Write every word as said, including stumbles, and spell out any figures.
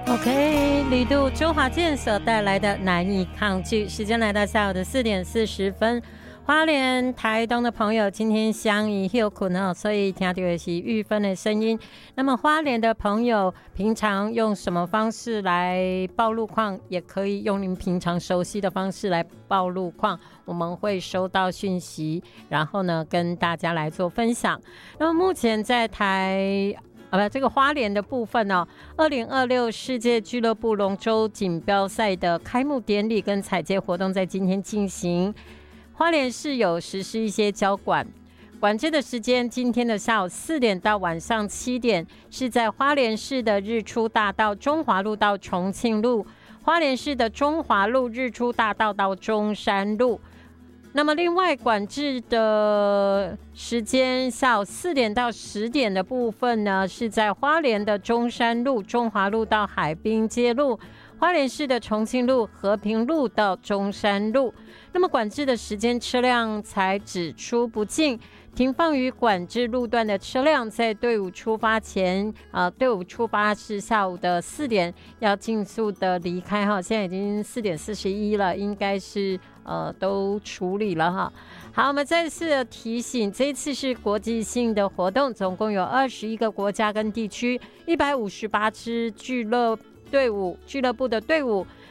OK， 李杜周华健所带来的难以抗拒。时间来到下午的四点四十分，花莲、台东的朋友今天相宜休困哦，所以听到的是玉芬的声音。那么花莲的朋友平常用什么方式来报路况，也可以用您平常熟悉的方式来报路况，我们会收到讯息，然后呢跟大家来做分享。那么目前在台啊，不，这个花莲的部分哦，二零二六世界俱乐部龙舟锦标赛的开幕典礼跟采接活动在今天进行。花莲市有实施一些交管管制的时间，今天的下午四点到晚上七点，是在花莲市的日出大道中华路到重庆路，花莲市的中华路日出大道到中山路。那么另外管制的时间，下午四点到十点的部分呢，是在花莲的中山路、中华路到海滨街路，花莲市的重庆路、和平路到中山路。那么管制的时间，车辆才只出不进。停放于管制路段的车辆，在队伍出发前，呃，队伍出发是下午的四点，要尽速的离开哈。现在已经四点四十一了，应该是呃都处理了哈。好，我们再次的提醒，这一次是国际性的活动，总共有二十一个国家跟地区，一百五十八支俱乐队伍俱乐部的队伍。